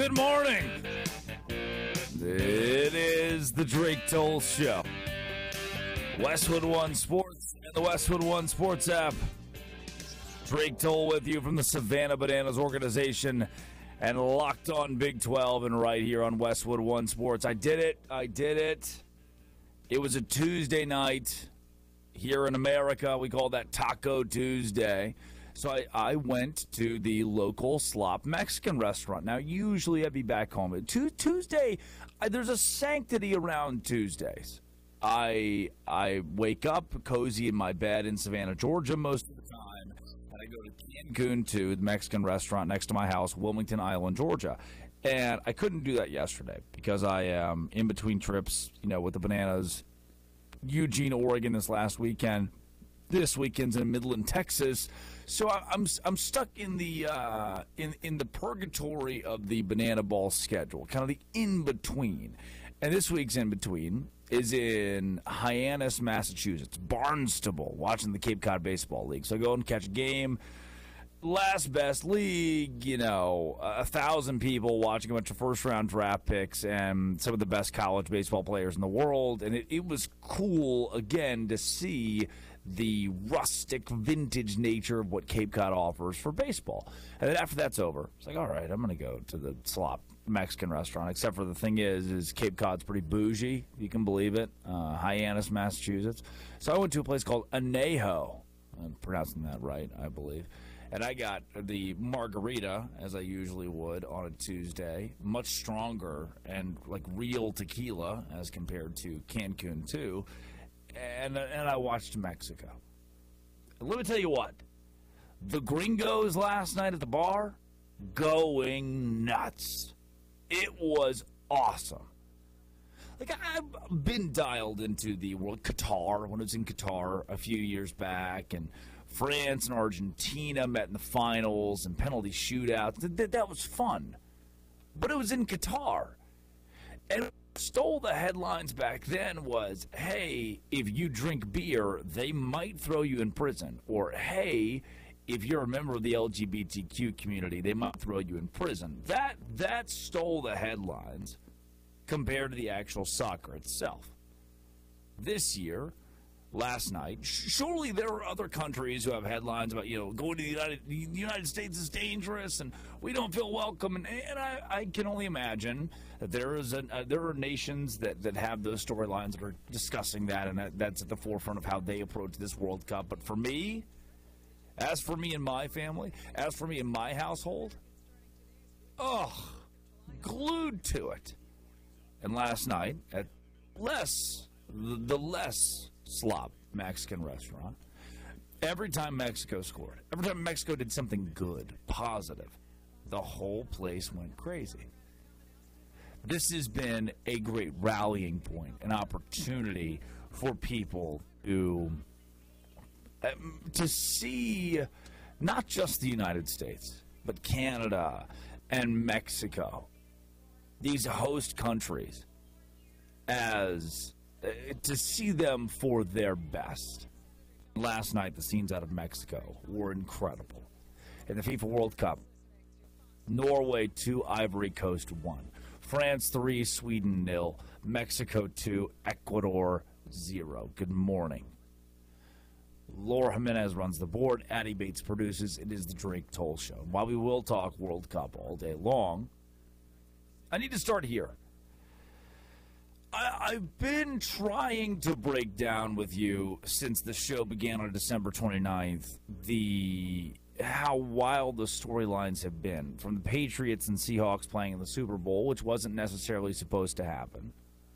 Good morning. It is the Drake Toll Show. Westwood One Sports and the Westwood One Sports app. Drake Toll with you from the Savannah Bananas organization and Locked On Big 12 and right here on Westwood One Sports. I did it. It was a Tuesday night here in America. We call that Taco Tuesday. So I went to the local Slop Mexican restaurant. Now, usually I'd be back home. Tuesday, there's a sanctity around Tuesdays. I wake up cozy in my bed in Savannah, Georgia most of the time, and I go to Cancun to the Mexican restaurant next to my house, Wilmington Island, Georgia. And I couldn't do that yesterday because I am in between trips, with the Bananas. Eugene, Oregon this last weekend. This weekend's in Midland, Texas. So I'm stuck in the in the purgatory of the Banana Ball schedule, kind of the in between. And this week's in between is in Hyannis, Massachusetts, Barnstable, watching the Cape Cod Baseball League. So I go and catch a game. Last best league, 1,000 people watching a bunch of first-round draft picks and some of the best college baseball players in the world. And it was cool, again, to see the rustic, vintage nature of what Cape Cod offers for baseball. And then after that's over, it's like, all right, I'm going to go to the Slop Mexican restaurant. Except for the thing is Cape Cod's pretty bougie, if you can believe it. Hyannis, Massachusetts. So I went to a place called Anejo. I'm pronouncing that right, I believe. And I got the margarita, as I usually would on a Tuesday, much stronger and like real tequila as compared to Cancun too. And I watched Mexico. Let me tell you what, the gringos last night at the bar, going nuts. It was awesome. Like, I've been dialed into the world. Qatar, when I was in Qatar a few years back, and France and Argentina met in the finals and penalty shootouts. That was fun. But it was in Qatar. And what stole the headlines back then was, hey, if you drink beer, they might throw you in prison. Or, hey, if you're a member of the LGBTQ community, they might throw you in prison. That stole the headlines compared to the actual soccer itself. This year, last night, surely there are other countries who have headlines about, going to the United States is dangerous and we don't feel welcome. And I can only imagine that there are nations that have those storylines that are discussing that, and that's at the forefront of how they approach this World Cup. But for me, as for me and my family, as for me and my household, glued to it. And last night at the less Slop Mexican restaurant, every time Mexico scored, every time Mexico did something good, positive, the whole place went crazy. This has been a great rallying point, an opportunity for people to see not just the United States, but Canada and Mexico, these host countries, as to see them for their best. Last night, the scenes out of Mexico were incredible. In the FIFA World Cup, Norway 2, Ivory Coast 1. France 3, Sweden 0. Mexico 2, Ecuador 0. Good morning. Laura Jimenez runs the board. Addie Bates produces. It is the Drake Toll Show. While we will talk World Cup all day long, I need to start here. I've been trying to break down with you since the show began on December 29th how wild the storylines have been, from the Patriots and Seahawks playing in the Super Bowl, which wasn't necessarily supposed to happen,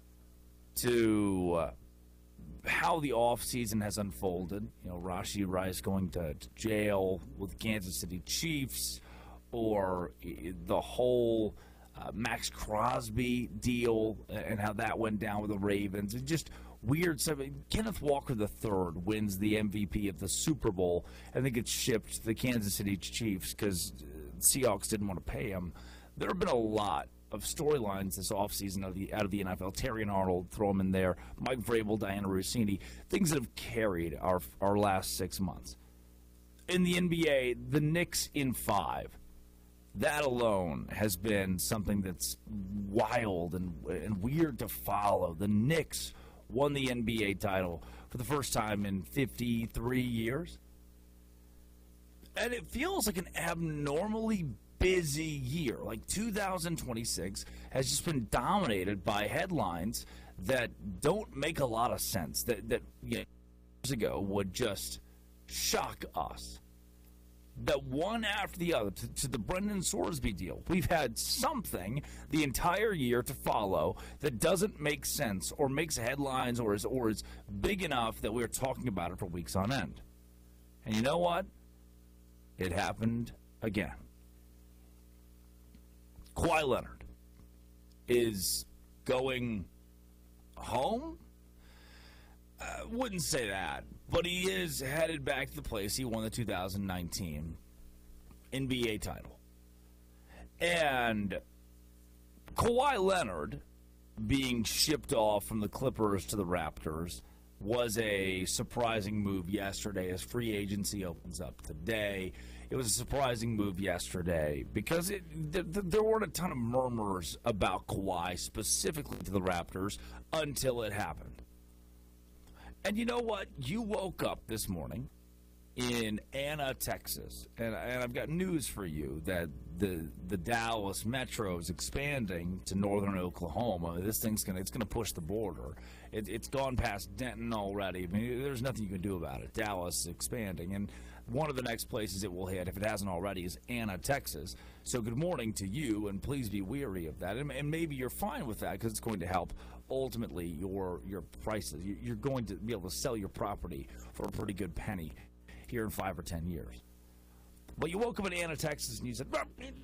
to how the offseason has unfolded. Rashee Rice going to jail with Kansas City Chiefs, or the whole Max Crosby deal and how that went down with the Ravens. And just weird stuff. Kenneth Walker III wins the MVP of the Super Bowl and then gets shipped to the Kansas City Chiefs because Seahawks didn't want to pay him. There have been a lot of storylines this offseason out of the NFL. Terrion Arnold, throw him in there. Mike Vrabel, Diana Rossini. Things that have carried our last 6 months. In the NBA, the Knicks in 5. That alone has been something that's wild and weird to follow. The Knicks won the NBA title for the first time in 53 years. And it feels like an abnormally busy year. Like 2026 has just been dominated by headlines that don't make a lot of sense, that years ago would just shock us. That one after the other, to the Brendan Sorsby deal, we've had something the entire year to follow that doesn't make sense or makes headlines or is big enough that we're talking about it for weeks on end. And you know what? It happened again. Kawhi Leonard is going home? Wouldn't say that, but he is headed back to the place he won the 2019 NBA title. And Kawhi Leonard being shipped off from the Clippers to the Raptors was a surprising move yesterday as free agency opens up today. It was a surprising move yesterday because there weren't a ton of murmurs about Kawhi specifically to the Raptors until it happened. And you know what? You woke up this morning in Anna, Texas, and I've got news for you that the Dallas Metro is expanding to northern Oklahoma. This thing's gonna push the border. It's gone past Denton already. I mean, there's nothing you can do about it. Dallas is expanding, and one of the next places it will hit, if it hasn't already, is Anna, Texas. So good morning to you, and please be wary of that. And maybe you're fine with that because it's going to help ultimately your prices. You're going to be able to sell your property for a pretty good penny here in 5 or 10 years. But you woke up in Anna, Texas, and you said, well,